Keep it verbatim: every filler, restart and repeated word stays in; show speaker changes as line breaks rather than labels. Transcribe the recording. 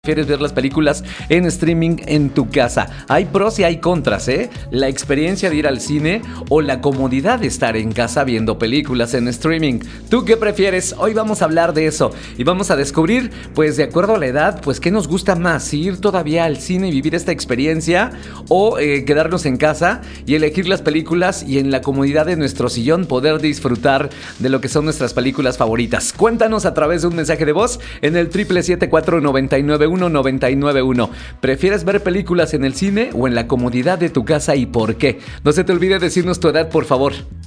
¿Prefieres ver las películas en streaming en tu casa? Hay pros y hay contras, ¿eh? La experiencia de ir al cine o la comodidad de estar en casa viendo películas en streaming. ¿Tú qué prefieres? Hoy vamos a hablar de eso y vamos a descubrir, pues de acuerdo a la edad, pues qué nos gusta más, si ir todavía al cine y vivir esta experiencia o eh, quedarnos en casa y elegir las películas y en la comodidad de nuestro sillón poder disfrutar de lo que son nuestras películas favoritas. Cuéntanos a través de un mensaje de voz en el triple siete cuatro nueve nueve uno nueve nueve uno. ¿Prefieres ver películas en el cine o en la comodidad de tu casa y por qué? No se te olvide decirnos tu edad, por favor.